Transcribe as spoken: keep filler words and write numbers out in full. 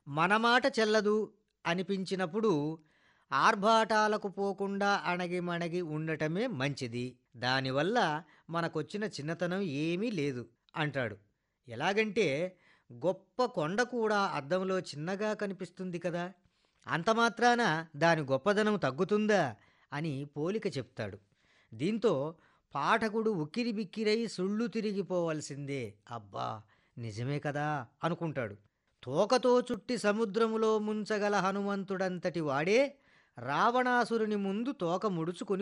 మన మాట చెల్లదు అనిపించినప్పుడు ఆర్భాటాలకు పోకుండా అణగిమణగి ఉండటమే మంచిది. దానివల్ల మనకొచ్చిన చిన్నతనం ఏమీ లేదు అంటాడు. ఎలాగంటే గొప్ప కొండ కూడా అద్దంలో చిన్నగా కనిపిస్తుంది కదా! అంత మాత్రాన దాని గొప్పదనం తగ్గుతుందా అని పోలిక చెప్తాడు. దీంతో పాఠకుడు ఉక్కిరిబిక్కిరై సుళ్ళు తిరిగిపోవలసిందే. అబ్బా! నిజమే కదా అనుకుంటాడు. తోకతో చుట్టి సముద్రములో ముంచగల హనుమంతుడంతటి వాడే రావణాసురుని ముందు తోక ముడుచుకుని